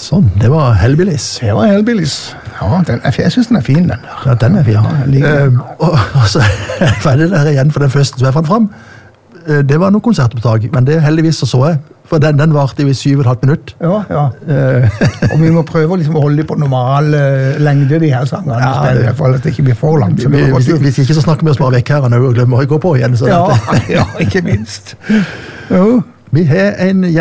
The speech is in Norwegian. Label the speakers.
Speaker 1: Sånn, det var Hellbillies.
Speaker 2: Det var Hellbillies. Ja, jeg synes den er fin, den der.
Speaker 1: Ja, den er fin.
Speaker 2: Ja, jeg liker den.
Speaker 1: Og så var det der igjen for den første som jeg fant frem. Det var noen konsertopptak, men det heldigvis så jeg. For den varte jo i 7,5 minutter.
Speaker 2: Ja. Og vi må prøve liksom å holde på normal lengde, de her sangene,
Speaker 1: Ja,
Speaker 2: i stedet for at det ikke blir for langt. Så
Speaker 1: Hvis ikke så snakker vi oss bare vekk her og glemmer å gå på igjen. Så
Speaker 2: ja, ikke minst. Jo.
Speaker 1: Vi har en